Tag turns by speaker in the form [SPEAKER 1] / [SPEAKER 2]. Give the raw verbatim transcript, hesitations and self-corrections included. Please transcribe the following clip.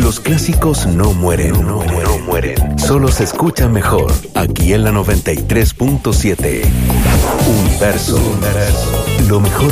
[SPEAKER 1] Los clásicos no mueren, no mueren, no mueren. Solo se escuchan mejor aquí en la noventa y tres punto siete. Universo. Lo mejor